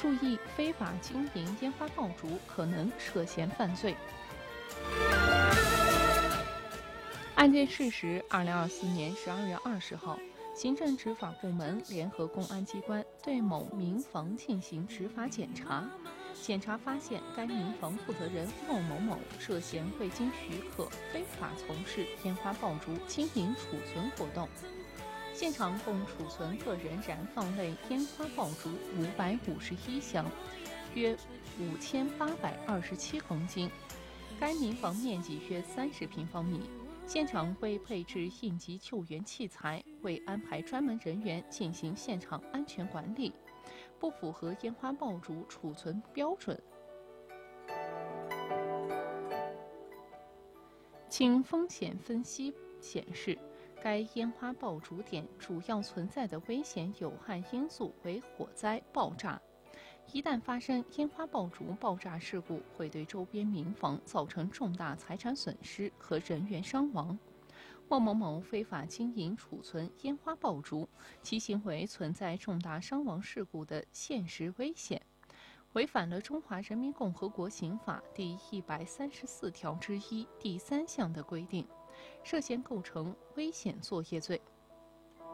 注意非法经营烟花爆竹可能涉嫌犯罪。案件事实：2024年12月20号，行政执法部门联合公安机关对某民房进行执法检查，检查发现该民房负责人孟某某涉嫌未经许可非法从事烟花爆竹经营储存活动。现场共储存个人燃放类烟花爆竹551箱，约5827公斤。该民房面积约30平方米。现场未配置应急救援器材，未安排专门人员进行现场安全管理，不符合烟花爆竹储存标准。经风险分析显示，该烟花爆竹点主要存在的危险有害因素为火灾、爆炸。一旦发生烟花爆竹爆炸事故，会对周边民房造成重大财产损失和人员伤亡。孟某某非法经营储存烟花爆竹，其行为存在重大伤亡事故的现实危险，违反了《中华人民共和国刑法》第134条之一第3项的规定，涉嫌构成危险作业罪。